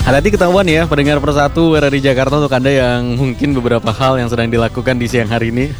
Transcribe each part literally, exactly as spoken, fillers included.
Hati-hati ketahuan ya pendengar Persatu berada di Jakarta untuk Anda yang mungkin beberapa hal yang sedang dilakukan di siang hari ini.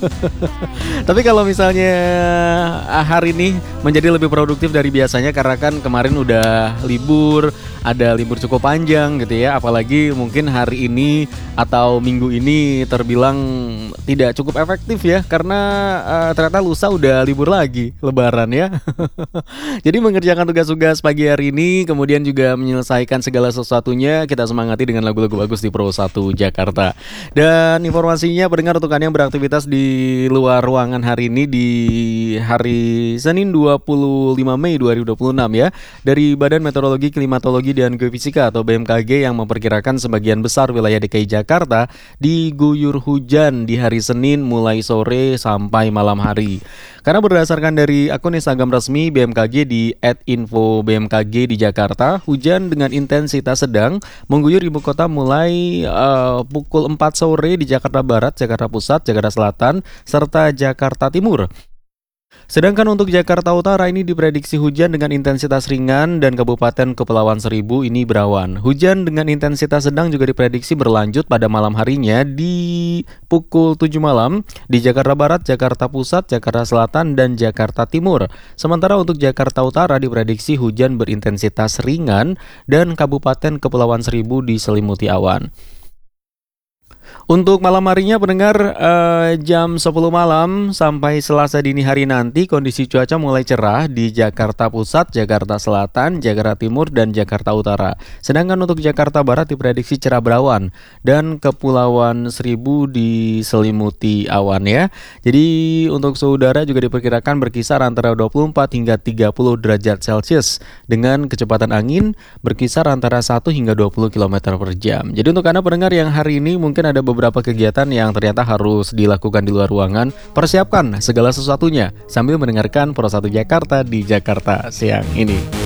Tapi kalau misalnya hari ini menjadi lebih produktif dari biasanya karena kan kemarin udah libur, ada libur cukup panjang gitu ya. Apalagi mungkin hari ini atau minggu ini terbilang tidak cukup efektif ya karena uh, ternyata lusa udah libur lagi, lebaran ya. Jadi mengerjakan tugas-tugas pagi hari ini kemudian juga menyelesaikan segala sesuatunya kita semangati dengan lagu-lagu bagus di Pro satu Jakarta. Dan informasinya pendengar untuk Anda yang beraktivitas di luar ruangan hari ini di hari Senin dua puluh lima Mei dua ribu dua puluh enam ya. Dari Badan Meteorologi, Klimatologi dan Geofisika atau B M K G yang memperkirakan sebagian besar wilayah D K I Jakarta diguyur hujan di hari Senin mulai sore sampai malam hari. Karena berdasarkan dari akun Instagram resmi B M K G di et info B M K G di Jakarta, hujan dengan intensitas sedang mengguyur ibu kota mulai uh, pukul empat sore di Jakarta Barat, Jakarta Pusat, Jakarta Selatan, serta Jakarta Timur. Sedangkan untuk Jakarta Utara ini diprediksi hujan dengan intensitas ringan dan Kabupaten Kepulauan Seribu ini berawan. Hujan dengan intensitas sedang juga diprediksi berlanjut pada malam harinya di pukul tujuh malam di Jakarta Barat, Jakarta Pusat, Jakarta Selatan, dan Jakarta Timur. Sementara untuk Jakarta Utara diprediksi hujan berintensitas ringan dan Kabupaten Kepulauan Seribu diselimuti awan. Untuk malam harinya pendengar eh, jam sepuluh malam sampai Selasa dini hari nanti kondisi cuaca mulai cerah di Jakarta Pusat, Jakarta Selatan, Jakarta Timur, dan Jakarta Utara. Sedangkan untuk Jakarta Barat diprediksi cerah berawan dan Kepulauan Seribu diselimuti awan ya. Jadi untuk suhu udara juga diperkirakan berkisar antara dua puluh empat hingga tiga puluh derajat Celcius dengan kecepatan angin berkisar antara satu hingga dua puluh kilometer per jam. Jadi untuk Anda pendengar yang hari ini mungkin ada beberapa beberapa kegiatan yang ternyata harus dilakukan di luar ruangan, persiapkan segala sesuatunya sambil mendengarkan Pro satu Jakarta di Jakarta siang ini.